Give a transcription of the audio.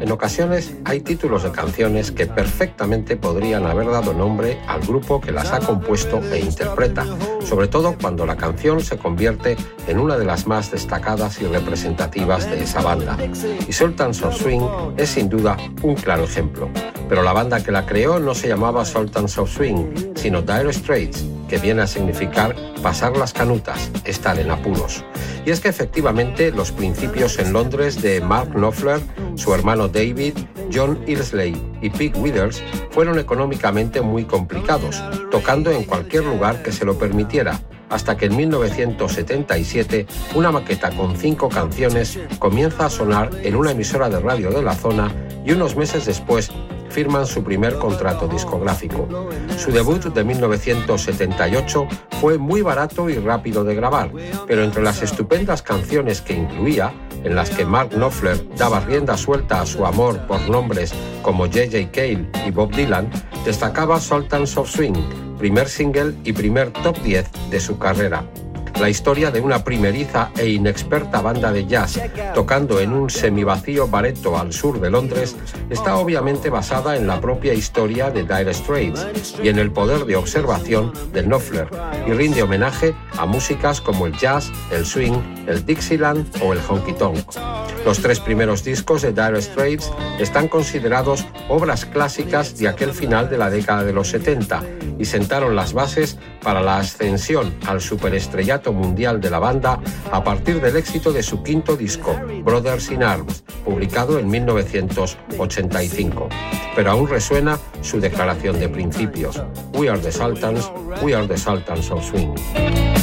En ocasiones hay títulos de canciones que perfectamente podrían haber dado nombre al grupo que las ha compuesto e interpreta, sobre todo cuando la canción se convierte en una de las más destacadas y representativas de esa banda. Y Sultans of Swing es sin duda un claro ejemplo. Pero la banda que la creó no se llamaba Sultans of Swing, sino Dire Straits, que viene a significar pasar las canutas, estar en apuros. Y es que efectivamente los principios en Londres de Mark Knopfler, su hermano David, John Illsley y Pete Withers fueron económicamente muy complicados, tocando en cualquier lugar que se lo permitiera, hasta que en 1977 una maqueta con 5 canciones comienza a sonar en una emisora de radio de la zona y unos meses después firman su primer contrato discográfico. Su debut de 1978 fue muy barato y rápido de grabar, pero entre las estupendas canciones que incluía, en las que Mark Knopfler daba rienda suelta a su amor por nombres como J.J. Cale y Bob Dylan, destacaba Sultans of Swing, primer single y primer top 10 de su carrera. La historia de una primeriza e inexperta banda de jazz tocando en un semivacío bareto al sur de Londres está obviamente basada en la propia historia de Dire Straits y en el poder de observación de Knopfler, y rinde homenaje a músicas como el jazz, el swing, el Dixieland o el honky tonk. Los 3 primeros discos de Dire Straits están considerados obras clásicas de aquel final de la década de los 70 y sentaron las bases para la ascensión al superestrellato mundial de la banda a partir del éxito de su 5º disco, Brothers in Arms, publicado en 1985. Pero aún resuena su declaración de principios: We are the Sultans of Swing.